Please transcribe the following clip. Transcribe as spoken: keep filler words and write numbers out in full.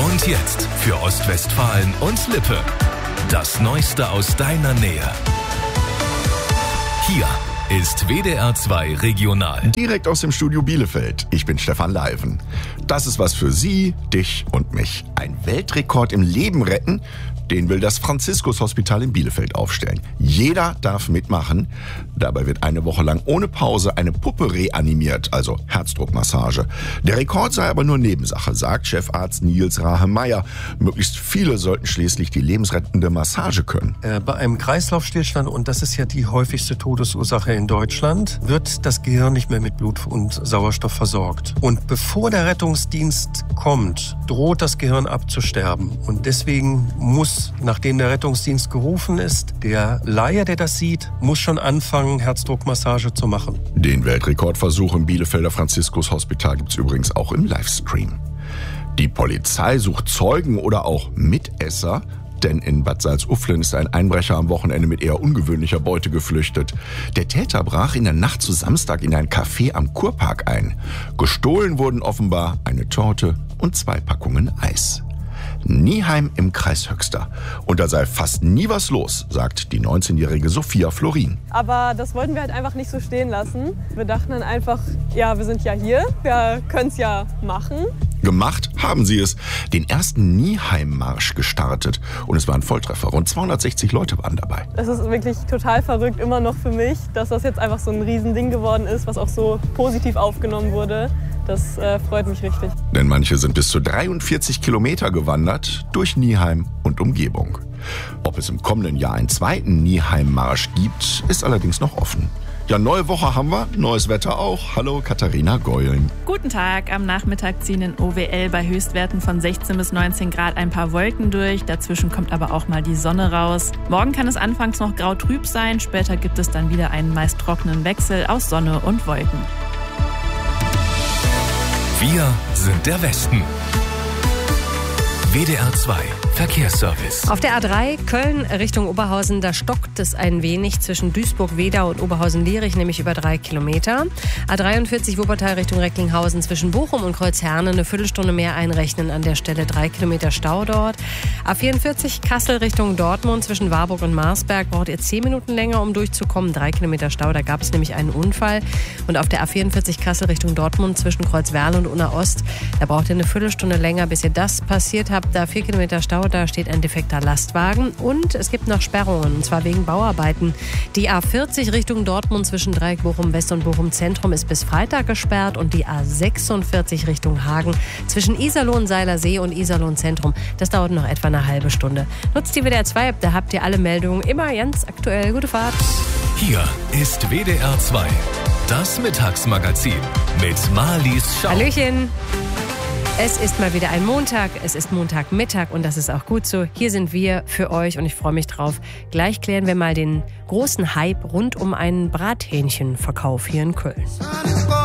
Und jetzt für Ostwestfalen und Lippe. Das Neueste aus deiner Nähe. Hier ist W D R zwei Regional. Direkt aus dem Studio Bielefeld. Ich bin Stefan Leiven. Das ist was für Sie, dich und mich. Ein Weltrekord im Leben retten, den will das Franziskus-Hospital in Bielefeld aufstellen. Jeder darf mitmachen. Dabei wird eine Woche lang ohne Pause eine Puppe reanimiert, also Herzdruckmassage. Der Rekord sei aber nur Nebensache, sagt Chefarzt Nils Rahe-Meyer. Möglichst viele sollten schließlich die lebensrettende Massage können. Äh, bei einem Kreislaufstillstand, und das ist ja die häufigste Todesursache in Deutschland, wird das Gehirn nicht mehr mit Blut und Sauerstoff versorgt. Und bevor der Rettungsdienst kommt, droht das Gehirn abzusterben. Und deswegen muss, nachdem der Rettungsdienst gerufen ist, der Laie, der das sieht, muss schon anfangen, Herzdruckmassage zu machen. Den Weltrekordversuch im Bielefelder Franziskus-Hospital gibt's übrigens auch im Livestream. Die Polizei sucht Zeugen oder auch Mitesser, denn in Bad Salzuflen ist ein Einbrecher am Wochenende mit eher ungewöhnlicher Beute geflüchtet. Der Täter brach in der Nacht zu Samstag in ein Café am Kurpark ein. Gestohlen wurden offenbar eine Torte und zwei Packungen Eis. Nieheim im Kreis Höxter. Und da sei fast nie was los, sagt die neunzehnjährige Sophia Florin. Aber das wollten wir halt einfach nicht so stehen lassen. Wir dachten dann einfach, ja, wir sind ja hier, wir können es ja machen. Gemacht haben sie es. Den ersten Nieheim-Marsch gestartet. Und es war ein Volltreffer. Rund zweihundertsechzig Leute waren dabei. Es ist wirklich total verrückt, immer noch für mich, dass das jetzt einfach so ein Riesending geworden ist, was auch so positiv aufgenommen wurde. Das äh, freut mich richtig. Denn manche sind bis zu dreiundvierzig Kilometer gewandert durch Nieheim und Umgebung. Ob es im kommenden Jahr einen zweiten Nieheim-Marsch gibt, ist allerdings noch offen. Ja, neue Woche haben wir, neues Wetter auch. Hallo, Katharina Geulen. Guten Tag. Am Nachmittag ziehen in O W L bei Höchstwerten von sechzehn bis neunzehn Grad ein paar Wolken durch. Dazwischen kommt aber auch mal die Sonne raus. Morgen kann es anfangs noch grau-trüb sein. Später gibt es dann wieder einen meist trockenen Wechsel aus Sonne und Wolken. Wir sind der Westen. W D R zwei Verkehrsservice. Auf der A drei Köln Richtung Oberhausen, da stockt es ein wenig zwischen Duisburg-Wedau und Oberhausen-Lierich, nämlich über drei Kilometer. A dreiundvierzig Wuppertal Richtung Recklinghausen zwischen Bochum und Kreuzherne eine Viertelstunde mehr einrechnen, an der Stelle drei Kilometer Stau dort. A vierundvierzig Kassel Richtung Dortmund zwischen Warburg und Marsberg braucht ihr zehn Minuten länger, um durchzukommen. Drei Kilometer Stau, da gab es nämlich einen Unfall. Und auf der A vierundvierzig Kassel Richtung Dortmund zwischen Kreuzwerl und Unna Ost, da braucht ihr eine Viertelstunde länger, bis ihr das passiert habt. Da vier Kilometer Stau, da steht ein defekter Lastwagen und es gibt noch Sperrungen, und zwar wegen Bauarbeiten. Die A vierzig Richtung Dortmund zwischen Dreieck Bochum West und Bochum Zentrum ist bis Freitag gesperrt, und die A sechsundvierzig Richtung Hagen zwischen Iserlohn-Seilersee und Iserlohn Zentrum, das dauert noch etwa eine halbe Stunde. Nutzt die W D R zwei App, da habt ihr alle Meldungen immer ganz aktuell. Gute Fahrt. Hier ist W D R zwei, das Mittagsmagazin mit Marlies Schau. Hallöchen. Es ist mal wieder ein Montag, es ist Montagmittag, und das ist auch gut so. Hier sind wir für euch und ich freue mich drauf. Gleich klären wir mal den großen Hype rund um einen Brathähnchenverkauf hier in Köln.